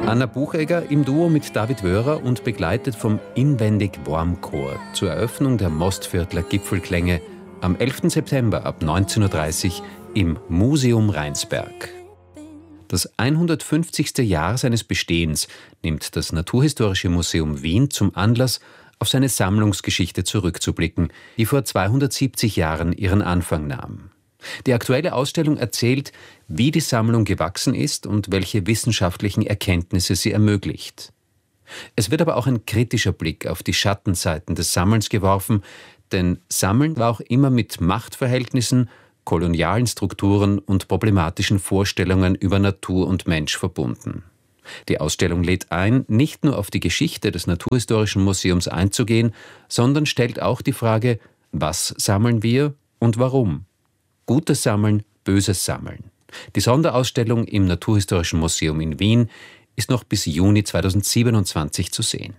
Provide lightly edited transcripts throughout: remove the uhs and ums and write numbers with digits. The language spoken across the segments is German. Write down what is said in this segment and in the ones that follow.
Anna Buchegger im Duo mit David Wörer und begleitet vom Inwendig Warm Chor zur Eröffnung der Mostviertler Gipfelklänge am 11. September ab 19:30 Uhr im Museum Rheinsberg. Das 150. Jahr seines Bestehens nimmt das Naturhistorische Museum Wien zum Anlass, auf seine Sammlungsgeschichte zurückzublicken, die vor 270 Jahren ihren Anfang nahm. Die aktuelle Ausstellung erzählt, wie die Sammlung gewachsen ist und welche wissenschaftlichen Erkenntnisse sie ermöglicht. Es wird aber auch ein kritischer Blick auf die Schattenseiten des Sammelns geworfen, denn Sammeln war auch immer mit Machtverhältnissen, kolonialen Strukturen und problematischen Vorstellungen über Natur und Mensch verbunden. Die Ausstellung lädt ein, nicht nur auf die Geschichte des Naturhistorischen Museums einzugehen, sondern stellt auch die Frage, was sammeln wir und warum? Gutes Sammeln, böses Sammeln. Die Sonderausstellung im Naturhistorischen Museum in Wien ist noch bis Juni 2027 zu sehen.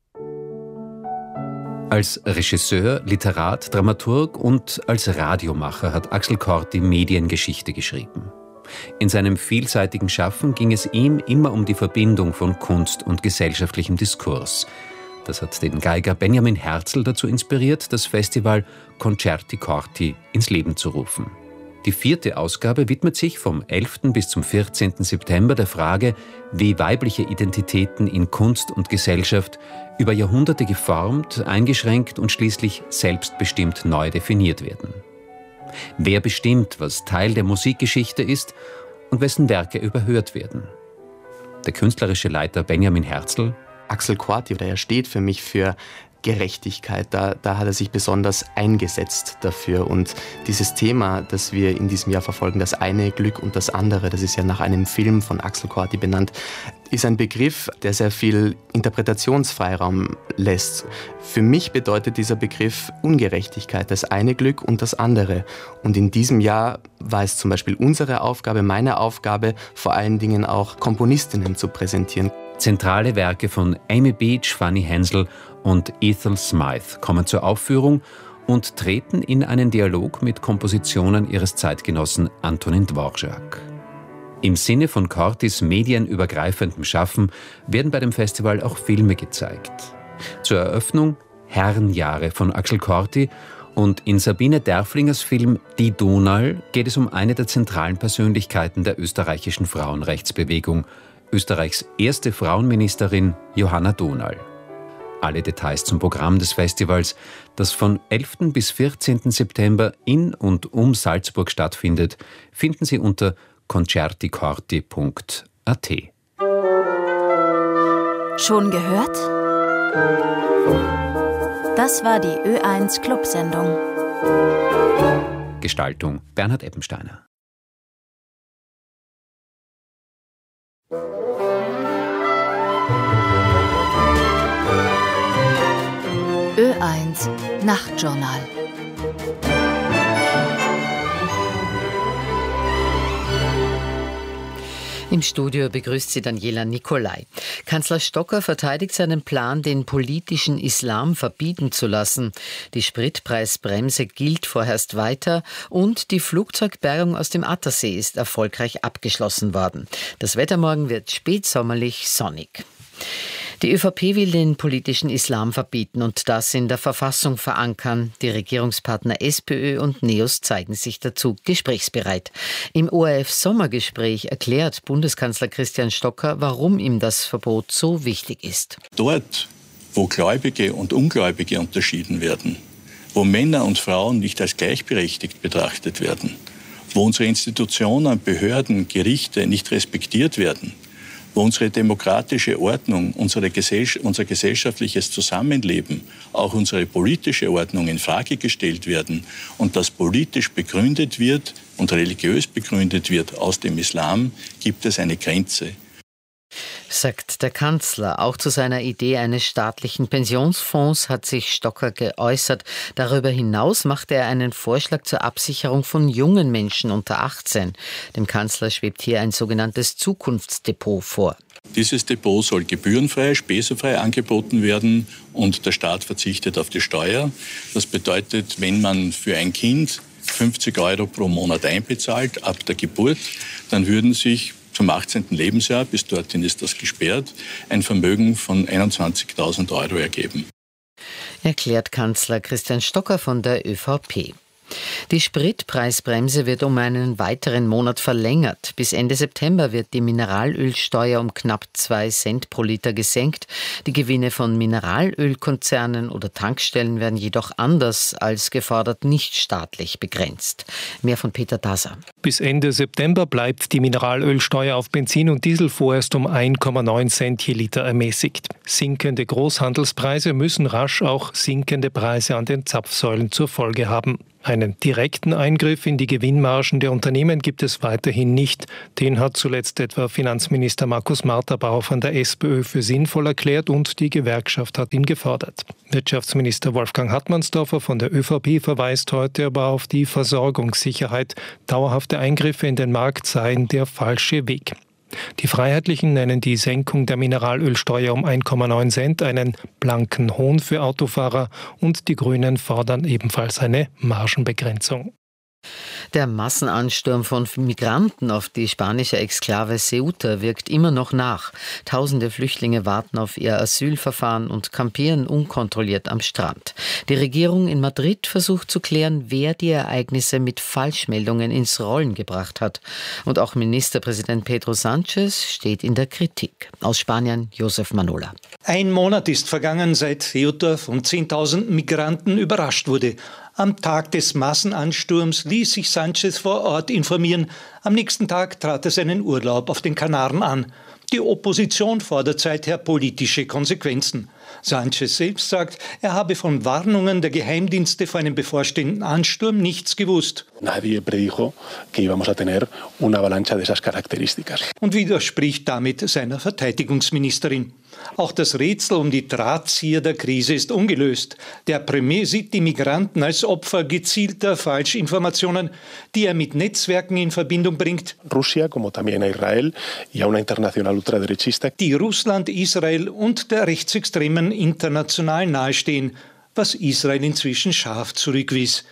Als Regisseur, Literat, Dramaturg und als Radiomacher hat Axel Corty Mediengeschichte geschrieben. In seinem vielseitigen Schaffen ging es ihm immer um die Verbindung von Kunst und gesellschaftlichem Diskurs. Das hat den Geiger Benjamin Herzl dazu inspiriert, das Festival Concerti Corty ins Leben zu rufen. Die 4. Ausgabe widmet sich vom 11. bis zum 14. September der Frage, wie weibliche Identitäten in Kunst und Gesellschaft über Jahrhunderte geformt, eingeschränkt und schließlich selbstbestimmt neu definiert werden. Wer bestimmt, was Teil der Musikgeschichte ist und wessen Werke überhört werden? Der künstlerische Leiter Benjamin Herzl: Axel Corty, der steht für mich für Gerechtigkeit. Da hat er sich besonders eingesetzt dafür. Und dieses Thema, das wir in diesem Jahr verfolgen, das eine Glück und das andere, das ist ja nach einem Film von Axel Corty benannt, ist ein Begriff, der sehr viel Interpretationsfreiraum lässt. Für mich bedeutet dieser Begriff Ungerechtigkeit, das eine Glück und das andere. Und in diesem Jahr war es zum Beispiel unsere Aufgabe, meine Aufgabe, vor allen Dingen auch Komponistinnen zu präsentieren. Zentrale Werke von Amy Beach, Fanny Hensel und Ethel Smythe kommen zur Aufführung und treten in einen Dialog mit Kompositionen ihres Zeitgenossen Antonin Dvorak. Im Sinne von Cortys medienübergreifendem Schaffen werden bei dem Festival auch Filme gezeigt. Zur Eröffnung Herrenjahre von Axel Corty und in Sabine Derflingers Film Die Donal geht es um eine der zentralen Persönlichkeiten der österreichischen Frauenrechtsbewegung, Österreichs erste Frauenministerin Johanna Donal. Alle Details zum Programm des Festivals, das von 11. bis 14. September in und um Salzburg stattfindet, finden Sie unter concerticorty.at. Schon gehört? Das war die Ö1 Clubsendung. Gestaltung Bernhard Eppensteiner. Ö1 Nachtjournal. Im Studio begrüßt sie Daniela Nicolai. Kanzler Stocker verteidigt seinen Plan, den politischen Islam verbieten zu lassen. Die Spritpreisbremse gilt vorerst weiter und die Flugzeugbergung aus dem Attersee ist erfolgreich abgeschlossen worden. Das Wetter morgen wird spätsommerlich sonnig. Die ÖVP will den politischen Islam verbieten und das in der Verfassung verankern. Die Regierungspartner SPÖ und NEOS zeigen sich dazu gesprächsbereit. Im ORF-Sommergespräch erklärt Bundeskanzler Christian Stocker, warum ihm das Verbot so wichtig ist. Dort, wo Gläubige und Ungläubige unterschieden werden, wo Männer und Frauen nicht als gleichberechtigt betrachtet werden, wo unsere Institutionen, Behörden, Gerichte nicht respektiert werden, wo unsere demokratische Ordnung, unser gesellschaftliches Zusammenleben, auch unsere politische Ordnung in Frage gestellt werden und das politisch begründet wird und religiös begründet wird aus dem Islam, gibt es eine Grenze. Sagt der Kanzler. Auch zu seiner Idee eines staatlichen Pensionsfonds hat sich Stocker geäußert. Darüber hinaus machte er einen Vorschlag zur Absicherung von jungen Menschen unter 18. Dem Kanzler schwebt hier ein sogenanntes Zukunftsdepot vor. Dieses Depot soll gebührenfrei, spesenfrei angeboten werden und der Staat verzichtet auf die Steuer. Das bedeutet, wenn man für ein Kind 50 € pro Monat einbezahlt ab der Geburt, dann würden sich zum 18. Lebensjahr, bis dorthin ist das gesperrt, ein Vermögen von 21.000 € ergeben. Erklärt Kanzler Christian Stocker von der ÖVP. Die Spritpreisbremse wird um einen weiteren Monat verlängert. Bis Ende September wird die Mineralölsteuer um knapp 2 Cent pro Liter gesenkt. Die Gewinne von Mineralölkonzernen oder Tankstellen werden jedoch anders als gefordert nicht staatlich begrenzt. Mehr von Peter Daser. Bis Ende September bleibt die Mineralölsteuer auf Benzin und Diesel vorerst um 1,9 Cent je Liter ermäßigt. Sinkende Großhandelspreise müssen rasch auch sinkende Preise an den Zapfsäulen zur Folge haben. Einen direkten Eingriff in die Gewinnmargen der Unternehmen gibt es weiterhin nicht. Den hat zuletzt etwa Finanzminister Markus Marterbauer von der SPÖ für sinnvoll erklärt und die Gewerkschaft hat ihn gefordert. Wirtschaftsminister Wolfgang Hartmannsdorfer von der ÖVP verweist heute aber auf die Versorgungssicherheit. Dauerhafte Eingriffe in den Markt seien der falsche Weg. Die Freiheitlichen nennen die Senkung der Mineralölsteuer um 1,9 Cent einen blanken Hohn für Autofahrer und die Grünen fordern ebenfalls eine Margenbegrenzung. Der Massenansturm von Migranten auf die spanische Exklave Ceuta wirkt immer noch nach. Tausende Flüchtlinge warten auf ihr Asylverfahren und kampieren unkontrolliert am Strand. Die Regierung in Madrid versucht zu klären, wer die Ereignisse mit Falschmeldungen ins Rollen gebracht hat. Und auch Ministerpräsident Pedro Sánchez steht in der Kritik. Aus Spanien Josef Manola. Ein Monat ist vergangen, seit Ceuta von 10.000 Migranten überrascht wurde. Am Tag des Massenansturms ließ sich Sánchez vor Ort informieren. Am nächsten Tag trat er seinen Urlaub auf den Kanaren an. Die Opposition fordert seither politische Konsequenzen. Sánchez selbst sagt, er habe von Warnungen der Geheimdienste vor einem bevorstehenden Ansturm nichts gewusst. Nadie predijo que íbamos a tener una avalancha de esas características. Und widerspricht damit seiner Verteidigungsministerin. Auch das Rätsel um die Drahtzieher der Krise ist ungelöst. Der Premier sieht die Migranten als Opfer gezielter Falschinformationen, die er mit Netzwerken in Verbindung bringt, Rusia, como también a Israel y a una internacional ultraderechista, die Russland, Israel und der rechtsextremen International nahestehen, was Israel inzwischen scharf zurückwies.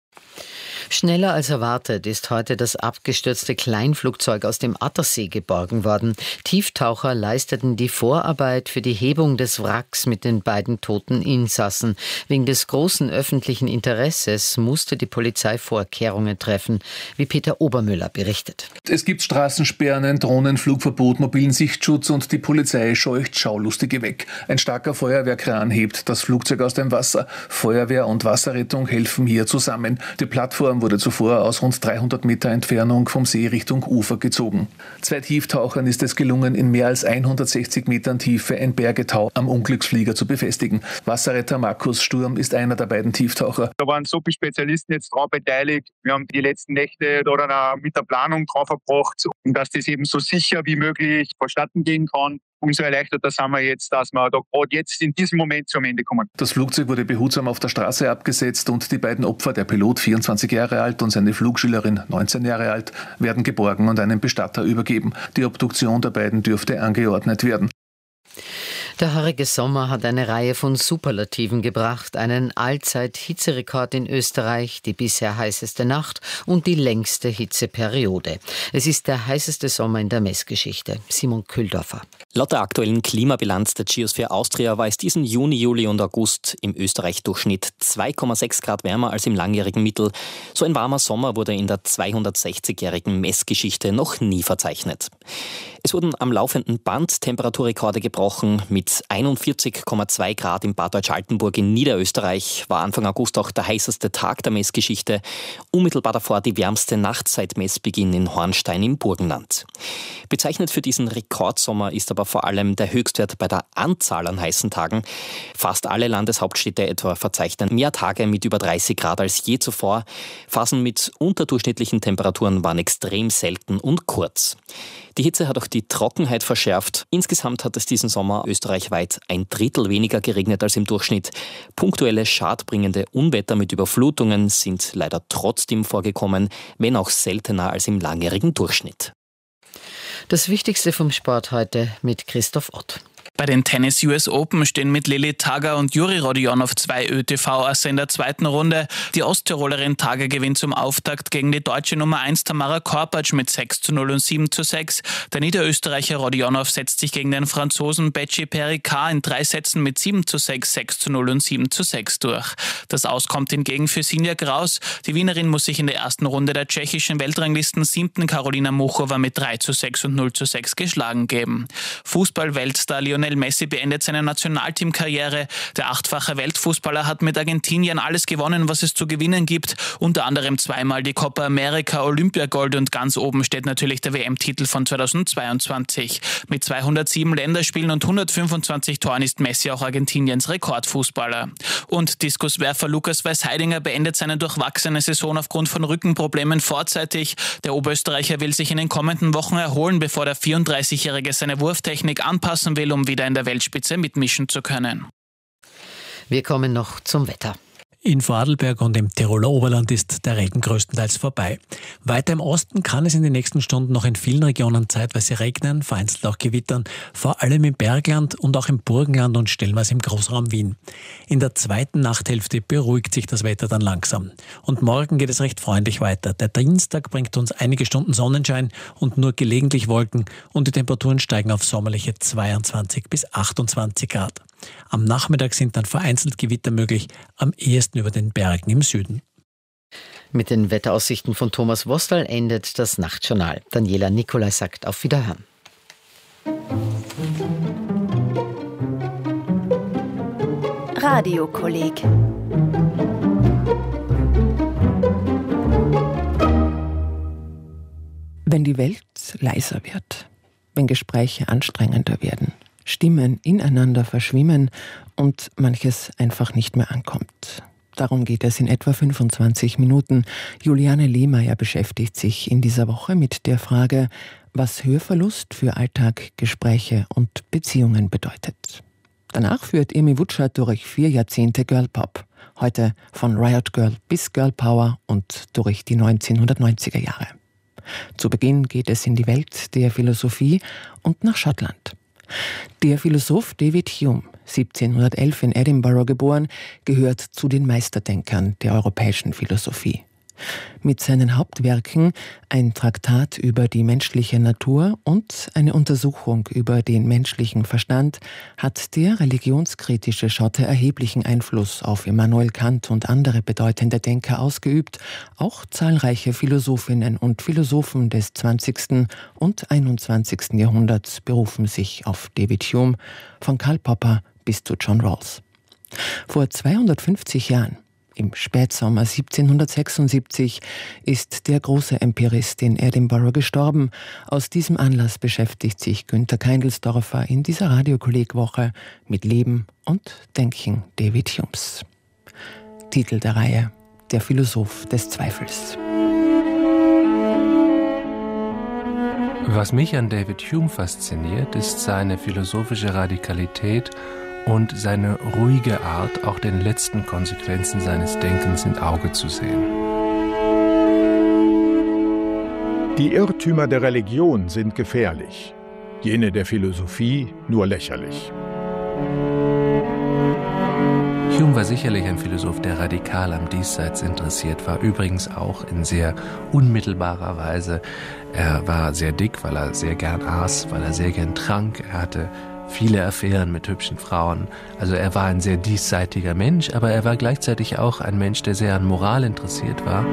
Schneller als erwartet ist heute das abgestürzte Kleinflugzeug aus dem Attersee geborgen worden. Tieftaucher leisteten die Vorarbeit für die Hebung des Wracks mit den beiden toten Insassen. Wegen des großen öffentlichen Interesses musste die Polizei Vorkehrungen treffen, wie Peter Obermüller berichtet. Es gibt Straßensperren, ein Drohnenflugverbot, mobilen Sichtschutz und die Polizei scheucht Schaulustige weg. Ein starker Feuerwehrkran hebt das Flugzeug aus dem Wasser. Feuerwehr und Wasserrettung helfen hier zusammen. Die Plattform wurde zuvor aus rund 300 Meter Entfernung vom See Richtung Ufer gezogen. 2 Tieftauchern ist es gelungen, in mehr als 160 Metern Tiefe ein Bergetau am Unglücksflieger zu befestigen. Wasserretter Markus Sturm ist einer der beiden Tieftaucher. Da waren so viele Spezialisten jetzt drauf beteiligt. Wir haben die letzten Nächte da mit der Planung drauf verbracht, um dass das eben so sicher wie möglich vonstatten gehen kann. Umso erleichterter sind wir jetzt, dass wir da gerade jetzt in diesem Moment zum Ende kommen. Das Flugzeug wurde behutsam auf der Straße abgesetzt und die beiden Opfer, der Pilot 24 Jahre alt und seine Flugschülerin 19 Jahre alt, werden geborgen und einem Bestatter übergeben. Die Obduktion der beiden dürfte angeordnet werden. Der haarige Sommer hat eine Reihe von Superlativen gebracht, einen Allzeit-Hitzerekord in Österreich, die bisher heißeste Nacht und die längste Hitzeperiode. Es ist der heißeste Sommer in der Messgeschichte. Simon Kühldorfer. Laut der aktuellen Klimabilanz der Geosphere Austria war es diesen Juni, Juli und August im Österreich-Durchschnitt 2,6 Grad wärmer als im langjährigen Mittel. So ein warmer Sommer wurde in der 260-jährigen Messgeschichte noch nie verzeichnet. Es wurden am laufenden Band Temperaturrekorde gebrochen. Mit 41,2 Grad in Bad Deutsch-Altenburg in Niederösterreich war Anfang August auch der heißeste Tag der Messgeschichte. Unmittelbar davor die wärmste Nacht seit Messbeginn in Hornstein im Burgenland. Bezeichnet für diesen Rekordsommer ist aber vor allem der Höchstwert bei der Anzahl an heißen Tagen. Fast alle Landeshauptstädte etwa verzeichnen mehr Tage mit über 30 Grad als je zuvor. Phasen mit unterdurchschnittlichen Temperaturen waren extrem selten und kurz. Die Hitze hat auch die Trockenheit verschärft. Insgesamt hat es diesen Sommer österreichweit 1/3 weniger geregnet als im Durchschnitt. Punktuelle schadbringende Unwetter mit Überflutungen sind leider trotzdem vorgekommen, wenn auch seltener als im langjährigen Durchschnitt. Das Wichtigste vom Sport heute mit Christoph Ott. Bei den Tennis US Open stehen mit Lilly Tager und Juri Rodionov 2 ÖTV-Asse in der zweiten Runde. Die Osttirolerin Tager gewinnt zum Auftakt gegen die deutsche Nummer 1 Tamara Korpatsch mit 6:0 und 7:6. Der Niederösterreicher Rodionov setzt sich gegen den Franzosen Becci Pericard in 3 Sätzen mit 7:6, 6:0 und 7:6 durch. Das Aus kommt hingegen für Sinja Graus. Die Wienerin muss sich in der ersten Runde der tschechischen Weltranglisten 7. Karolina Muchova mit 3:6 und 0:6 geschlagen geben. Fußball-Weltstar Lionel Messi beendet seine Nationalteamkarriere. Der 8-fache Weltfußballer hat mit Argentinien alles gewonnen, was es zu gewinnen gibt. Unter anderem zweimal die Copa America, Olympiagold und ganz oben steht natürlich der WM-Titel von 2022. Mit 207 Länderspielen und 125 Toren ist Messi auch Argentiniens Rekordfußballer. Und Diskuswerfer Lukas Weißheidinger beendet seine durchwachsene Saison aufgrund von Rückenproblemen vorzeitig. Der Oberösterreicher will sich in den kommenden Wochen erholen, bevor der 34-Jährige seine Wurftechnik anpassen will, um wieder in der Weltspitze mitmischen zu können. Wir kommen noch zum Wetter. In Vorarlberg und im Tiroler Oberland ist der Regen größtenteils vorbei. Weiter im Osten kann es in den nächsten Stunden noch in vielen Regionen zeitweise regnen, vereinzelt auch gewittern, vor allem im Bergland und auch im Burgenland und stellenweise im Großraum Wien. In der zweiten Nachthälfte beruhigt sich das Wetter dann langsam. Und morgen geht es recht freundlich weiter. Der Dienstag bringt uns einige Stunden Sonnenschein und nur gelegentlich Wolken und die Temperaturen steigen auf sommerliche 22 bis 28 Grad. Am Nachmittag sind dann vereinzelt Gewitter möglich, am ehesten über den Bergen im Süden. Mit den Wetteraussichten von Thomas Wostal endet das Nachtjournal. Daniela Nicolai sagt auf Wiederhören. Radiokolleg. Wenn die Welt leiser wird, wenn Gespräche anstrengender werden, Stimmen ineinander verschwimmen und manches einfach nicht mehr ankommt. Darum geht es in etwa 25 Minuten. Juliane Lehmeier beschäftigt sich in dieser Woche mit der Frage, was Hörverlust für Alltag, Gespräche und Beziehungen bedeutet. Danach führt Irmi Wutschert durch 4 Jahrzehnte Girlpop. Heute von Riot Girl bis Girl Power und durch die 1990er Jahre. Zu Beginn geht es in die Welt der Philosophie und nach Schottland. Der Philosoph David Hume, 1711 in Edinburgh geboren, gehört zu den Meisterdenkern der europäischen Philosophie. Mit seinen Hauptwerken ein Traktat über die menschliche Natur und eine Untersuchung über den menschlichen Verstand hat der religionskritische Schotte erheblichen Einfluss auf Immanuel Kant und andere bedeutende Denker ausgeübt. Auch zahlreiche Philosophinnen und Philosophen des 20. und 21. Jahrhunderts berufen sich auf David Hume, von Karl Popper bis zu John Rawls. Vor 250 Jahren, im Spätsommer 1776, ist der große Empirist in Edinburgh gestorben. Aus diesem Anlass beschäftigt sich Günther Keindelsdorfer in dieser Radiokollegwoche mit Leben und Denken David Humes. Titel der Reihe: Der Philosoph des Zweifels. Was mich an David Hume fasziniert, ist seine philosophische Radikalität und seine ruhige Art, auch den letzten Konsequenzen seines Denkens ins Auge zu sehen. Die Irrtümer der Religion sind gefährlich, jene der Philosophie nur lächerlich. Hume war sicherlich ein Philosoph, der radikal am Diesseits interessiert war, übrigens auch in sehr unmittelbarer Weise. Er war sehr dick, weil er sehr gern aß, weil er sehr gern trank. Er hatte viele Affären mit hübschen Frauen. Also er war ein sehr diesseitiger Mensch, aber er war gleichzeitig auch ein Mensch, der sehr an Moral interessiert war.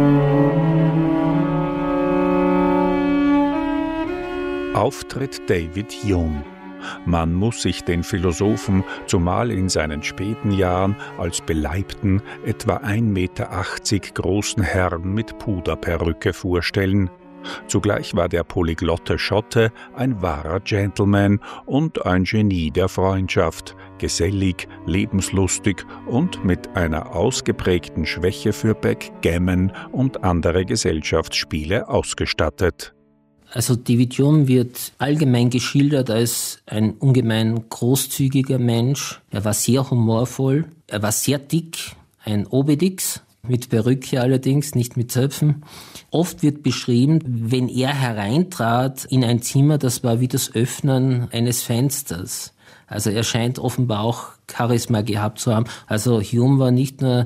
Auftritt David Hume. Man muss sich den Philosophen, zumal in seinen späten Jahren, als beleibten, etwa 1,80 Meter großen Herrn mit Puderperücke vorstellen. Zugleich war der polyglotte Schotte ein wahrer Gentleman und ein Genie der Freundschaft, gesellig, lebenslustig und mit einer ausgeprägten Schwäche für Backgammon und andere Gesellschaftsspiele ausgestattet. Also David Hume wird allgemein geschildert als ein ungemein großzügiger Mensch. Er war sehr humorvoll, er war sehr dick, ein Obelix, mit Perücke allerdings, nicht mit Zöpfen. Oft wird beschrieben, wenn er hereintrat in ein Zimmer, das war wie das Öffnen eines Fensters. Also er scheint offenbar auch Charisma gehabt zu haben. Also Hume war nicht nur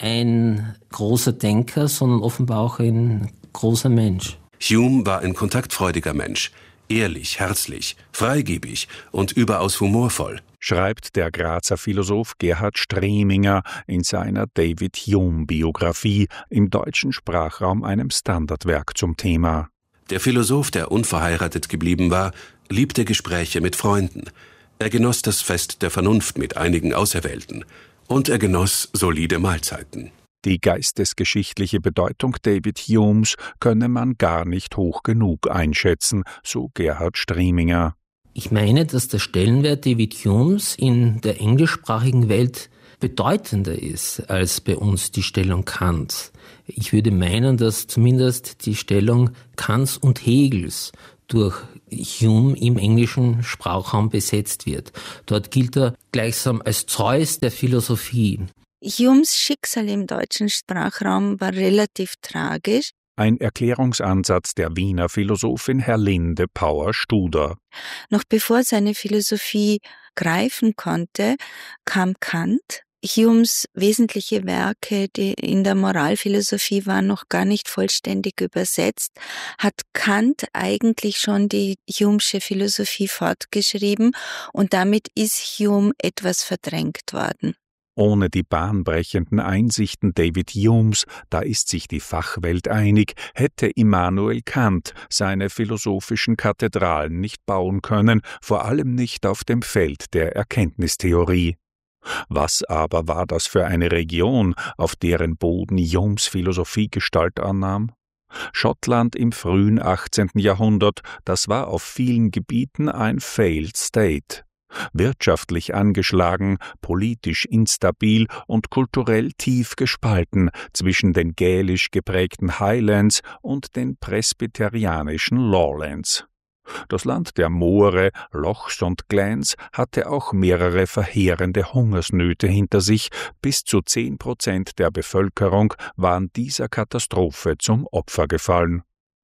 ein großer Denker, sondern offenbar auch ein großer Mensch. Hume war ein kontaktfreudiger Mensch, ehrlich, herzlich, freigebig und überaus humorvoll, schreibt der Grazer Philosoph Gerhard Streminger in seiner David-Hume-Biografie, im deutschen Sprachraum einem Standardwerk zum Thema. Der Philosoph, der unverheiratet geblieben war, liebte Gespräche mit Freunden. Er genoss das Fest der Vernunft mit einigen Auserwählten. Und er genoss solide Mahlzeiten. Die geistesgeschichtliche Bedeutung David Humes könne man gar nicht hoch genug einschätzen, so Gerhard Streminger. Ich meine, dass der Stellenwert David Humes in der englischsprachigen Welt bedeutender ist als bei uns die Stellung Kants. Ich würde meinen, dass zumindest die Stellung Kants und Hegels durch Hume im englischen Sprachraum besetzt wird. Dort gilt er gleichsam als Zeus der Philosophie. Humes Schicksal im deutschen Sprachraum war relativ tragisch. Ein Erklärungsansatz der Wiener Philosophin Herlinde Pauer-Studer. Noch bevor seine Philosophie greifen konnte, kam Kant. Humes wesentliche Werke, die in der Moralphilosophie waren noch gar nicht vollständig übersetzt, hat Kant eigentlich schon die Humesche Philosophie fortgeschrieben und damit ist Hume etwas verdrängt worden. Ohne die bahnbrechenden Einsichten David Humes, da ist sich die Fachwelt einig, hätte Immanuel Kant seine philosophischen Kathedralen nicht bauen können, vor allem nicht auf dem Feld der Erkenntnistheorie. Was aber war das für eine Region, auf deren Boden Humes Philosophie Gestalt annahm? Schottland im frühen 18. Jahrhundert, das war auf vielen Gebieten ein Failed State. Wirtschaftlich angeschlagen, politisch instabil und kulturell tief gespalten zwischen den gälisch geprägten Highlands und den presbyterianischen Lowlands. Das Land der Moore, Lochs und Glens hatte auch mehrere verheerende Hungersnöte hinter sich. Bis zu 10% der Bevölkerung waren dieser Katastrophe zum Opfer gefallen.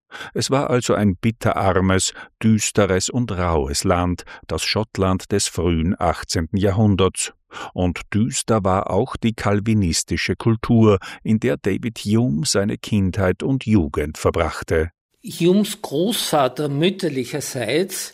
Es war also ein bitterarmes, düsteres und raues Land, das Schottland des frühen 18. Jahrhunderts. Und düster war auch die calvinistische Kultur, in der David Hume seine Kindheit und Jugend verbrachte. Humes Großvater mütterlicherseits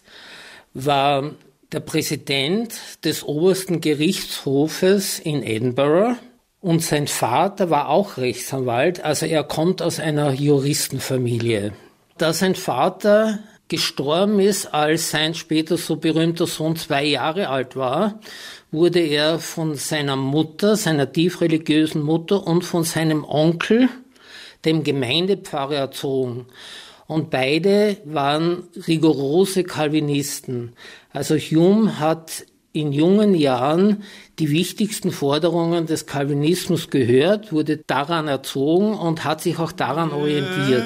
war der Präsident des obersten Gerichtshofes in Edinburgh und sein Vater war auch Rechtsanwalt, also er kommt aus einer Juristenfamilie. Da sein Vater gestorben ist, als sein später so berühmter Sohn 2 Jahre alt war, wurde er von seiner Mutter, seiner tief religiösen Mutter und von seinem Onkel, dem Gemeindepfarrer, erzogen. Und beide waren rigorose Calvinisten. Also Hume hat in jungen Jahren die wichtigsten Forderungen des Calvinismus gehört, wurde daran erzogen und hat sich auch daran orientiert.